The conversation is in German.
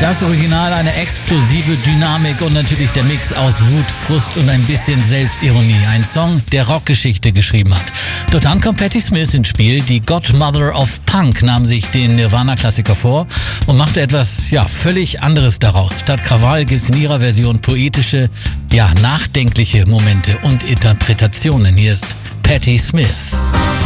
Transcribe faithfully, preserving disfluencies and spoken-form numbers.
Das Original, eine explosive Dynamik und natürlich der Mix aus Wut, Frust und ein bisschen Selbstironie. Ein Song, der Rockgeschichte geschrieben hat. Dort dann kommt Patti Smith ins Spiel. Die Godmother of Punk nahm sich den Nirvana-Klassiker vor und machte etwas, ja, völlig anderes daraus. Statt Krawall gibt es in ihrer Version poetische, ja, nachdenkliche Momente und Interpretationen. Hier ist Patti Smith.